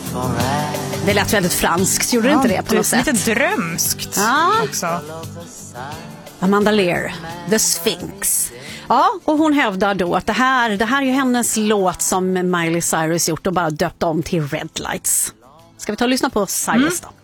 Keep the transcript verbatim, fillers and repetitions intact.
Det lät väldigt franskt, gjorde det ja, inte det på något sätt? Lite drömskt ja. också. Amanda Lear, The Sphinx. Ja, och hon hävdar då att det här, det här är ju hennes låt som Miley Cyrus gjort och bara döpt om till Red Lights. Ska vi ta och lyssna på Cyrus då? Mm.